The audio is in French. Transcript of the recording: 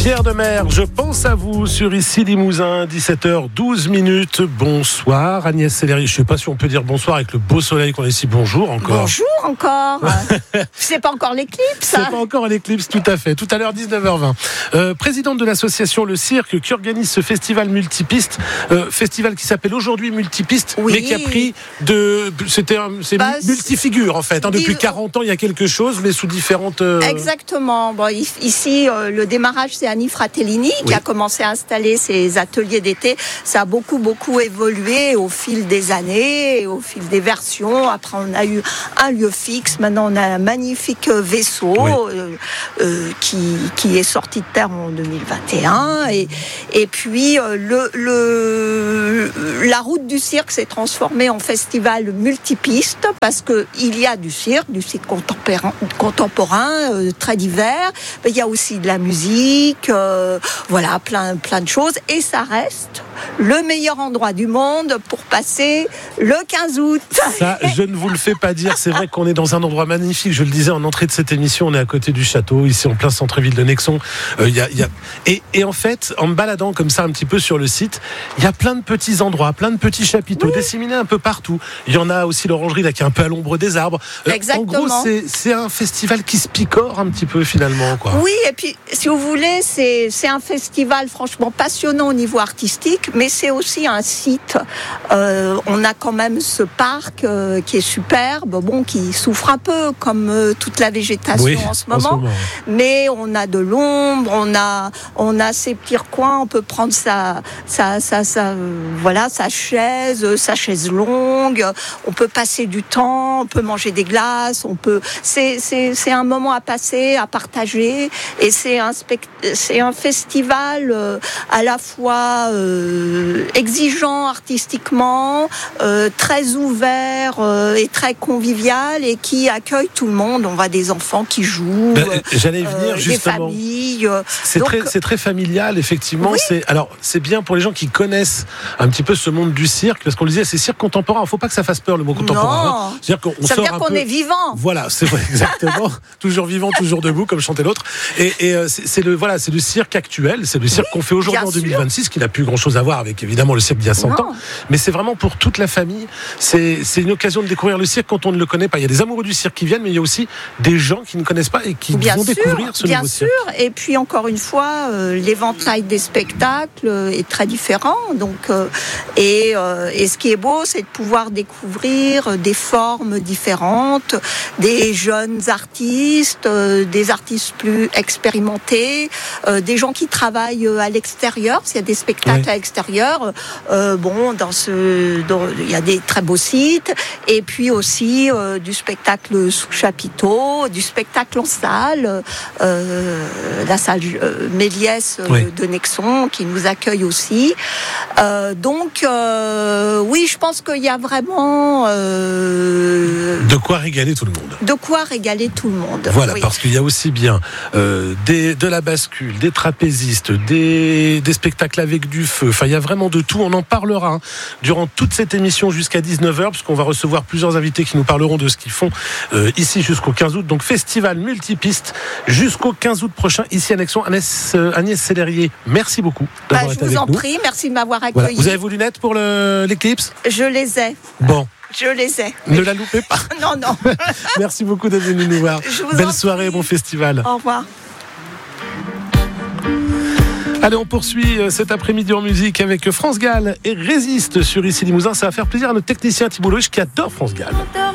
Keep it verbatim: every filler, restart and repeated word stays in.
Pierre Demers, je pense à vous sur Ici Limousin, dix-sept heures douze minutes. Bonsoir Agnès Sellerier. Je ne sais pas si on peut dire bonsoir avec le beau soleil qu'on a ici. Bonjour encore. Bonjour encore. C'est pas encore l'éclipse. C'est pas encore l'éclipse, tout à fait. Tout à l'heure, dix-neuf heures vingt. Euh, présidente de l'association Le Cirque qui organise ce festival multipiste, euh, festival qui s'appelle aujourd'hui Multipiste, oui. mais qui a pris de, c'était, un, c'est bah, multifigure en fait. Hein, depuis quarante ans, il y a quelque chose, mais sous différentes. Euh... Exactement. Bon, ici, euh, le démarrage, c'est Annie Fratellini qui oui. a commencé à installer ses ateliers d'été. Ça a beaucoup, beaucoup évolué au fil des années, au fil des versions. Après, on a eu un lieu fixe. Maintenant, on a un magnifique vaisseau oui. euh, euh, qui, qui est sorti de terre en deux mille vingt et un. Et, et puis, euh, le, le, la route du cirque s'est transformée en festival multipiste parce qu'il y a du cirque, du cirque contemporain, contemporain euh, très divers. Mais il y a aussi de la musique, euh, voilà, plein, plein de choses. Et ça reste le meilleur endroit du monde pour passer le quinze août. Ça, je ne vous le fais pas dire. C'est vrai qu'on est dans un endroit magnifique. Je le disais en entrée de cette émission, on est à côté du château, ici en plein centre-ville de Nexon. Euh, y a, y a... et, et en fait, en me baladant comme ça un petit peu sur le site, il y a plein de petits endroits, plein de petits chapiteaux, oui. disséminés un peu partout. Il y en a aussi l'orangerie là qui est un peu à l'ombre des arbres. Euh, Exactement. En gros, c'est, c'est un festival qui se picore un petit peu finalement, quoi. Oui, et puis si vous voulez, c'est, c'est un festival franchement passionnant au niveau artistique, mais c'est aussi un site. Euh, on a quand même ce parc euh, qui est superbe, bon, qui souffre un peu comme euh, toute la végétation oui, en ce moment, en ce moment. Mais on a de l'ombre, on a, on a ces petits recoins, on peut prendre sa, sa, sa, sa, euh, voilà, sa chaise, sa chaise longue, on peut passer du temps, on peut manger des glaces, on peut. C'est, c'est, c'est un moment à passer, à partager, et c'est un spect... c'est un festival euh, à la fois euh, exigeant artistiquement, euh, très ouvert euh, et très convivial, et qui accueille tout le monde. On voit des enfants qui jouent, ben, j'allais y venir, euh, justement. Des familles. Euh, c'est donc... très, c'est très familial, effectivement. Oui. C'est alors c'est bien pour les gens qui connaissent un petit peu ce monde du cirque, parce qu'on le disait, c'est cirque contemporain. Il faut pas que ça fasse peur le mot contemporain. Non. Hein. C'est-à-dire qu'on ça veut sort dire un qu'on peu... est vivant. Voilà, c'est vrai, exactement. Toujours vivant, toujours debout, comme chantait l'autre. Et, et euh, c'est, c'est le voilà, c'est le cirque actuel, c'est le cirque oui, qu'on fait aujourd'hui en deux mille vingt-six, sûr. Qui n'a plus grand-chose à voir avec évidemment le cirque d'il y a cent non. ans. Mais c'est vraiment pour toute la famille. C'est, c'est une occasion de découvrir le cirque quand on ne le connaît pas. Il y a des amoureux du cirque qui viennent, mais il y a aussi des gens qui ne connaissent pas et qui bien vont sûr, découvrir ce bien nouveau sûr. cirque. Et puis encore une fois, euh, l'éventail des spectacles est très différent. Donc, euh, et, euh, et ce qui est beau, c'est de pouvoir découvrir des formes différentes, des jeunes artistes, euh, des artistes plus expérimentés, euh, des gens qui travaillent à l'extérieur. S'il y a des spectacles oui. à l'extérieur, euh, bon, dans ce, dans, il y a des très beaux sites. Et puis aussi euh, du spectacle sous chapiteau, du spectacle en salle, euh, la salle euh, Méliès euh, oui. de Nexon qui nous accueille aussi. Euh, donc euh, oui, je pense qu'il y a vraiment euh, de quoi régaler tout le monde. De quoi régaler tout le monde. Voilà, oui. parce qu'il y a aussi bien euh, des, de la bascule, des trapézistes, des, des spectacles avec du feu. Enfin, il y a vraiment de tout. On en parlera hein, durant toute cette émission jusqu'à dix-neuf heures, parce qu'on va recevoir plusieurs invités qui nous parleront de ce qu'ils font euh, ici jusqu'au quinze août. Donc, festival multipiste jusqu'au quinze août prochain, ici à Nexon. Agnès, euh, Agnès Sellerier, merci beaucoup d'avoir bah, été avec nous. Je vous en prie, merci de m'avoir accueilli. Voilà. Vous avez vos lunettes pour le, l'éclipse ? Je les ai. Bon. Je les ai. Ne la loupez pas. Non, non. Merci beaucoup d'être venu nous voir. Belle soirée, bon festival. Au revoir. Allez, on poursuit cet après-midi en musique avec France Gall et Résiste sur Ici Limousin. Ça va faire plaisir à notre technicien Thibault Loïch qui adore France Gall.